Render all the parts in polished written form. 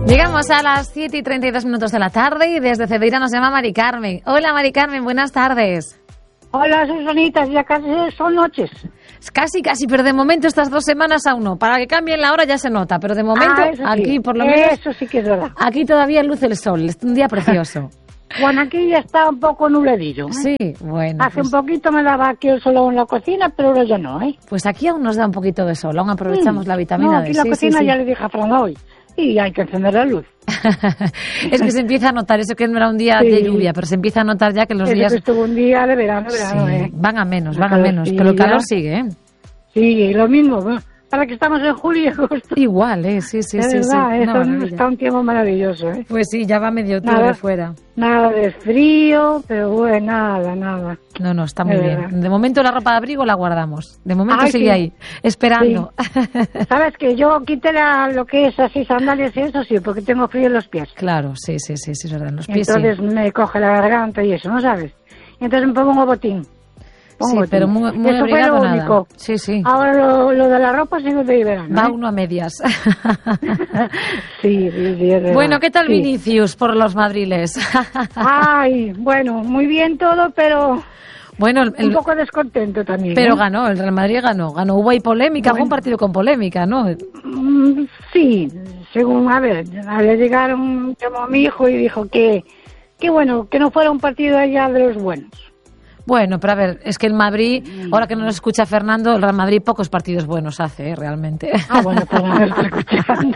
Llegamos a las 7:32 de la tarde y desde Cedeira nos llama Mari Carmen. Hola Mari Carmen, buenas tardes. Hola Susanitas, ya casi son noches. Casi, pero de momento estas 2 semanas aún no. Para que cambien la hora ya se nota, pero de momento aquí por lo menos... Eso sí que es verdad. Aquí todavía luce el sol, es un día precioso. Bueno, aquí ya está un poco nubladillo, ¿eh? Sí, bueno. Hace un poquito me daba aquí el sol en la cocina, pero ahora ya no, ¿eh? Pues aquí aún nos da un poquito de sol, aún aprovechamos la vitamina D. Aquí la cocina ya le dije a Fran hoy. Y hay que encender la luz. Es que se empieza a notar, eso que no era un día de lluvia, pero se empieza a notar ya que los días... Estuvo un día de verano, ¿eh? Van a menos, pero el calor sigue, ¿eh? Sí, lo mismo, para que estamos en julio y agosto. Igual, sí. Es verdad, eso está un tiempo maravilloso, ¿eh? Pues sí, ya va medio todo de fuera. Nada de frío, pero bueno, nada. No, está muy bien. De momento la ropa de abrigo la guardamos. De momento sigue ahí, esperando. Sí. Sabes que yo quité lo que es así sandalias y eso sí, porque tengo frío en los pies. Claro, sí, es verdad, en los pies. Entonces me coge la garganta y eso, ¿no sabes? Y entonces me pongo un botín. Sí, pero muy eso fue lo único. Sí. Ahora lo de la ropa sigue de verano. Va uno a medias. Sí, bueno, ¿qué tal Vinicius por los madriles? Ay, bueno, muy bien todo, pero... Bueno, un poco descontento también. Pero ganó, el Real Madrid ganó. Hubo ahí polémica, fue un partido con polémica, ¿no? Sí, según, llegaron, llamó a mi hijo y dijo que bueno, que no fuera un partido allá de los buenos. Bueno, pero a ver, es que el Madrid, ahora que no nos escucha Fernando, el Real Madrid pocos partidos buenos hace, realmente. Bueno, pues no me está escuchando.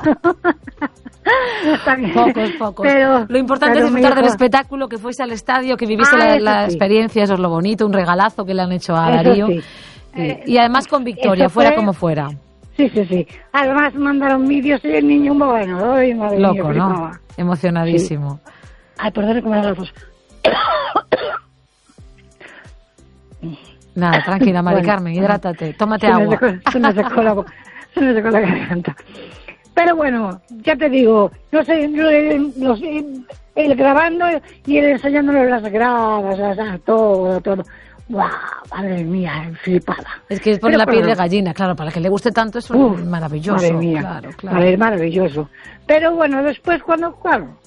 Pocos. Pero, lo importante es disfrutar del espectáculo, que fuese al estadio, que viviese la experiencia, eso es lo bonito, un regalazo que le han hecho a Darío. Sí. Y además con victoria, fuera como fuera. Sí. Además mandaron vídeos y el niño, bueno, loco, ¿no? Emocionadísimo. Sí. Ay, perdón, que me da la voz. Nada, tranquila, Mari Carmen, hidrátate, tómate agua. Se me secó la garganta. Pero bueno, ya te digo, no sé, él grabando y él enseñándole las gradas, todo. ¡Guau! Madre mía, flipada. Es que pone la piel de gallina, claro, para que le guste tanto es maravilloso. Madre mía, claro. Es maravilloso. Pero bueno, después cuando,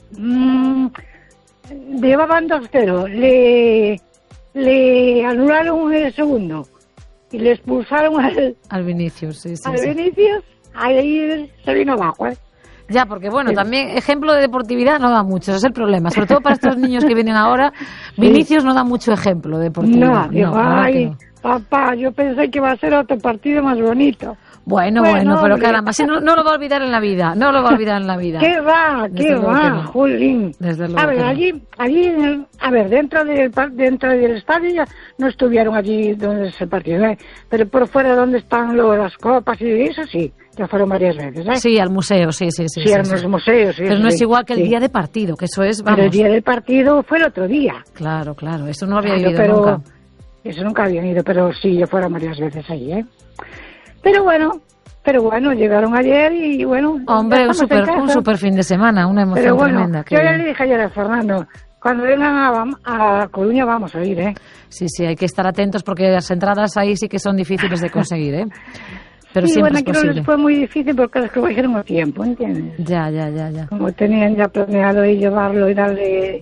llevaban 2-0, le anularon el segundo y le expulsaron al Vinicius, sí. Vinicius, ahí se vino abajo, ¿eh? Ya, porque bueno, también ejemplo de deportividad no da mucho, ese es el problema, sobre todo para estos niños que vienen ahora, Vinicius no da mucho ejemplo de deportividad. No, papá, yo pensé que iba a ser otro partido más bonito. Bueno, pero caramba, si no lo va a olvidar en la vida, ¿Qué va, Jolín? A ver, allí, dentro del estadio ya no estuvieron allí donde es el partido, ¿eh? Pero por fuera donde están las copas y eso sí, ya fueron varias veces, ¿eh? Sí, al museo, sí. Sí, al museo, sí. Pero no es igual que el día de partido, que eso es, vamos. Pero el día del partido fue el otro día. Claro, eso no había ido nunca. Eso nunca habían ido, pero sí, ya fueron varias veces allí, ¿eh? Pero bueno, llegaron ayer y bueno... Hombre, un super fin de semana, una emoción tremenda. Yo ya le dije ayer a Fernando, cuando vengan a Coruña vamos a ir, ¿eh? Sí, hay que estar atentos porque las entradas ahí sí que son difíciles de conseguir, ¿eh? Pero sí, siempre es posible. Les fue muy difícil porque les cogieron el tiempo, ¿entiendes? Ya. Como tenían ya planeado y llevarlo y darle...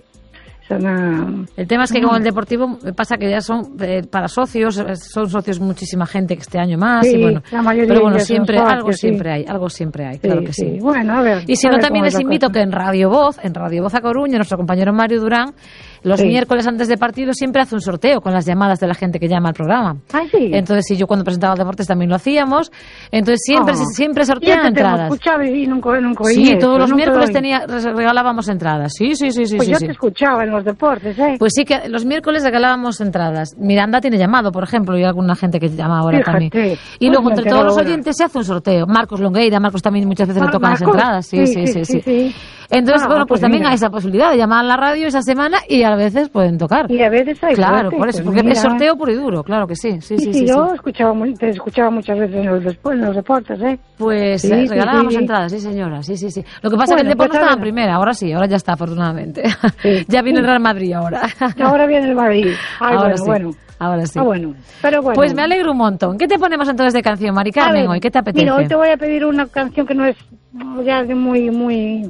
El tema es que con el Deportivo pasa que ya son para socios, son socios muchísima gente que este año más, sí, y bueno, pero bueno, siempre socios, algo siempre hay, claro que sí. Bueno, a ver. Y si no, también les invito que en Radio Voz a Coruña, nuestro compañero Mario Durán, los miércoles antes de partido siempre hace un sorteo con las llamadas de la gente que llama al programa. Sí. Entonces, yo cuando presentaba deportes también lo hacíamos. Entonces, siempre sortean entradas. Y nunca sí, todos los miércoles regalábamos entradas. Sí. Pues yo te escuchaba en los deportes, ¿eh? Pues sí, que los miércoles regalábamos entradas. Miranda tiene llamado, por ejemplo, y alguna gente que llama ahora también. Y luego, entre todos los oyentes, se hace un sorteo. Marcos Longueira, también muchas veces le tocan las entradas. Sí. Entonces, pues también hay esa posibilidad de llamar a la radio esa semana y a veces pueden tocar. Y a veces hay claro, por eso, porque es sorteo puro y duro, claro que sí. Sí, yo te escuchaba muchas veces en los deportes, ¿eh? Pues regalábamos entradas, sí señora, sí. Lo que pasa es que el deporte no estaba en primera, ahora ya está, afortunadamente. Ya viene el Real Madrid ahora. Ahora viene el Madrid. Ahora sí. Bueno, pero bueno. Pues me alegro un montón. ¿Qué te ponemos entonces de canción, Mari Carmen, hoy? ¿Qué te apetece? Mira, hoy te voy a pedir una canción que no es ya de muy...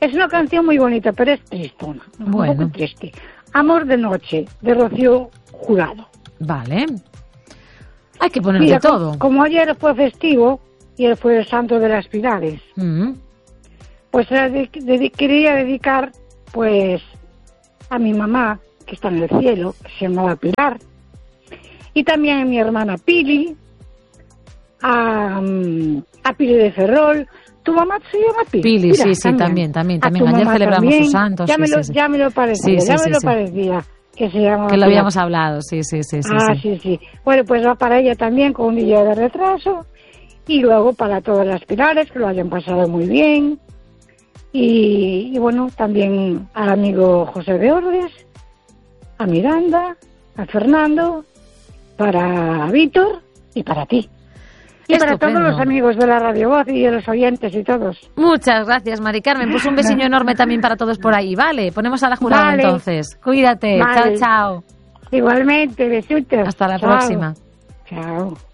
Es una canción muy bonita, pero es tristona. Un poco triste. Amor de noche, de Rocío Jurado. Vale. Hay que ponerle todo. Como ayer fue festivo y él fue el santo de las Pilares, pues quería dedicar pues a mi mamá, que está en el cielo, que se llamaba Pilar, y también a mi hermana Pili, a Pili de Ferrol. ¿Tu mamá se llama Pili? Pili, sí, también. Ayer celebramos sus santos. Ya me lo parecía, que se llama que lo habíamos hablado, sí. Sí. Bueno, pues va para ella también con un día de retraso, y luego para todas las Pilares, que lo hayan pasado muy bien, y bueno, también al amigo José de Ordes, a Miranda, a Fernando, para Víctor y para ti. Y para todos los amigos de la Radio Voz y de los oyentes y todos. Muchas gracias, Mari Carmen. Pues un besiño enorme también para todos por ahí, ¿vale? Ponemos a la jurada entonces. Cuídate. Chao. Igualmente, besitos. Hasta la próxima. Chao.